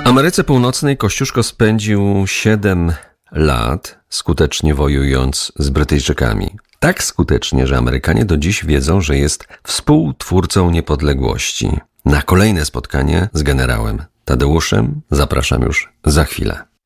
Ameryce Północnej Kościuszko spędził 7 lat, skutecznie wojując z Brytyjczykami. Tak skutecznie, że Amerykanie do dziś wiedzą, że jest współtwórcą niepodległości. Na kolejne spotkanie z generałem Tadeuszem zapraszam już za chwilę.